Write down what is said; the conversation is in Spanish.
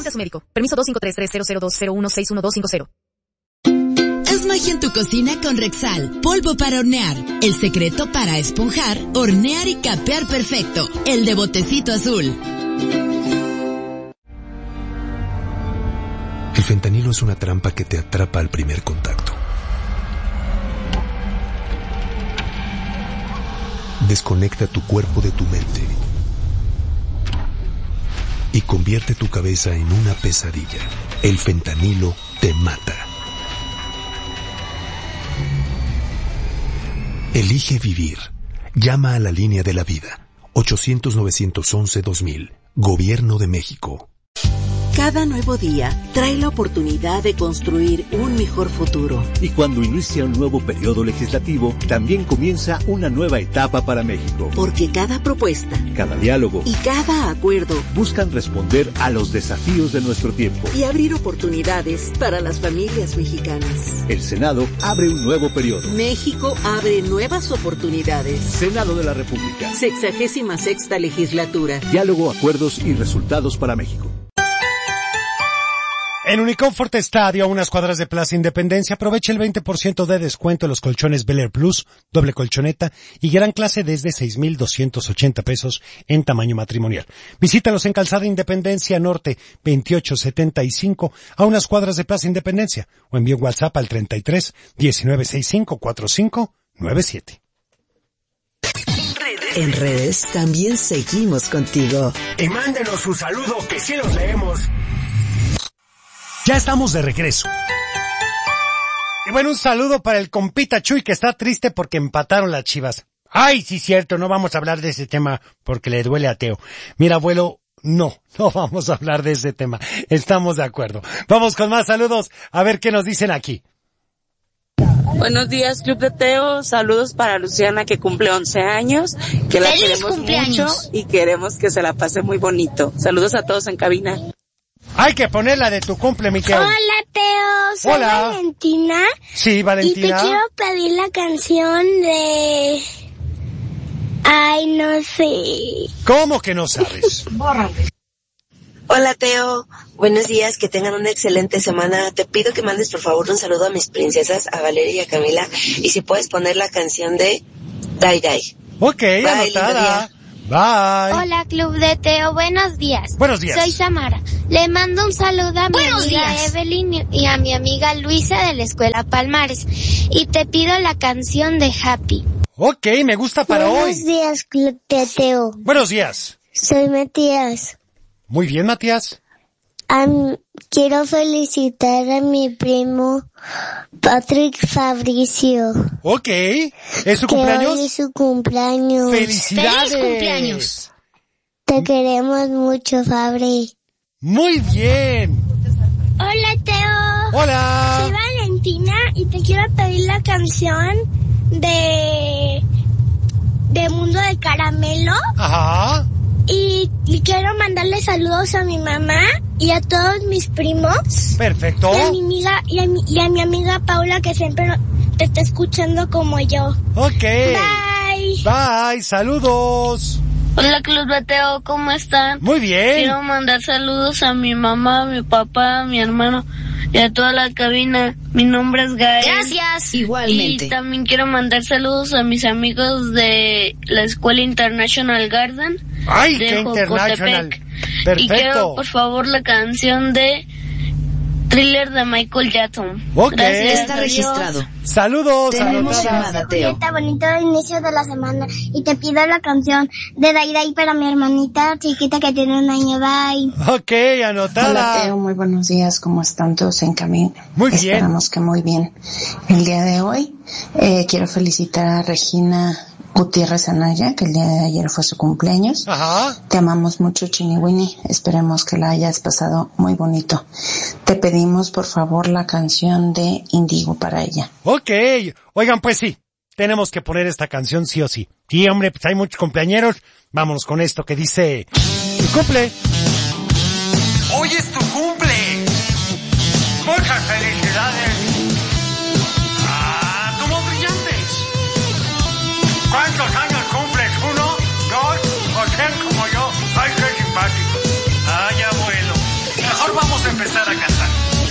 Consulte a su médico. Permiso 2533002016150. Haz magia en tu cocina con Rexal, polvo para hornear. El secreto para esponjar, hornear y capear perfecto. El de botecito azul. El fentanilo es una trampa que te atrapa al primer contacto. Desconecta tu cuerpo de tu mente y convierte tu cabeza en una pesadilla. El fentanilo te mata. Elige vivir. Llama a la línea de la vida. 800-911-2000. Gobierno de México. Cada nuevo día trae la oportunidad de construir un mejor futuro. Y cuando inicia un nuevo periodo legislativo, también comienza una nueva etapa para México. Porque cada propuesta, cada diálogo y cada acuerdo buscan responder a los desafíos de nuestro tiempo y abrir oportunidades para las familias mexicanas. El Senado abre un nuevo periodo. México abre nuevas oportunidades. Senado de la República. 66ª legislatura. Diálogo, acuerdos y resultados para México. En Uniconfort Estadio, a unas cuadras de Plaza Independencia, aprovecha el 20% de descuento en los colchones Bel Air Plus, doble colchoneta y gran clase desde 6,280 pesos en tamaño matrimonial. Visítalos en Calzada Independencia Norte 2875, a unas cuadras de Plaza Independencia, o envíe un WhatsApp al 33 1965 4597. En redes también seguimos contigo. Y mándenos su saludo que sí los leemos. Ya estamos de regreso. Y bueno, un saludo para el compita Chuy, que está triste porque empataron las Chivas. Ay, sí, cierto, no vamos a hablar de ese tema porque le duele a Teo. Mira, abuelo, no vamos a hablar de ese tema. Estamos de acuerdo. Vamos con más saludos, a ver qué nos dicen aquí. Buenos días, Club de Teo. Saludos para Luciana, que cumple 11 años, que la queremos mucho y queremos que se la pase muy bonito. Saludos a todos en cabina. Hay que ponerla de tu cumple, Miquel. Hola, Teo. Soy Valentina. Sí, Valentina. Y te quiero pedir la canción de... Ay, no sé. ¿Cómo que no sabes? Hola, Teo. Buenos días, que tengan una excelente semana. Te pido que mandes, por favor, un saludo a mis princesas, a Valeria y a Camila. Y si puedes poner la canción de Dai Dai. Ok, bye, anotada. Bye. Hola, Club de Teo. Buenos días. Buenos días. Soy Samara. Le mando un saludo a mi amiga Evelyn y a mi amiga Luisa de la Escuela Palmares. Y te pido la canción de Happy. Ok, me gusta para hoy. Buenos días, Club de Teo. Buenos días. Soy Matías. Muy bien, Matías. Quiero felicitar a mi primo Patrick Fabricio. Ok. ¿Es su cumpleaños? Hoy es su cumpleaños. ¡Felicidades! ¡Feliz cumpleaños! Te queremos mucho, Fabri. Muy bien. Hola, Teo. Hola. Soy Valentina y te quiero pedir la canción de Mundo de Caramelo. Ajá. Y quiero mandarle saludos a mi mamá y a todos mis primos. Perfecto. Y a mi amiga, y a mi amiga Paula, que siempre te está escuchando como yo. Ok. Bye. Bye, saludos. Hola, Club de Teo, ¿cómo están? Muy bien. Quiero mandar saludos a mi mamá, a mi papá, a mi hermano y a toda la cabina. Mi nombre es Gael. Gracias. Igualmente. Y también quiero mandar saludos a mis amigos de la Escuela International Garden. ¡Ay, de qué international! Perfecto. Y quiero, por favor, la canción de Thriller de Michael Jackson. Ok. Gracias, está registrado. Saludos. Tenemos llamada, Teo. Está bonito el inicio de la semana y te pido la canción de Dai Dai para mi hermanita chiquita que tiene 1 año. Bye. Ok, anotada. Hola, Teo, muy buenos días. ¿Cómo están todos en camino? Muy bien. Esperamos que muy bien. El día de hoy quiero felicitar a Regina Gutiérrez Anaya, que el día de ayer fue su cumpleaños. Ajá. Te amamos mucho, Chiniwini. Esperemos que la hayas pasado muy bonito. Te pedimos, por favor, la canción de Indigo para ella. Ok. Oigan, pues sí, tenemos que poner esta canción sí o sí. Sí, hombre, pues hay muchos cumpleañeros. Vámonos con esto que dice... ¡Tu cumple! ¡Hoy es tu cumple! ¡Muchas felicidades! ¡Ah, como brillantes! ¿Cuántos años cumples? ¿1, 2 o 100 como yo? ¡Ay, qué simpático! ¡Ay, abuelo! Mejor empezar a cantar.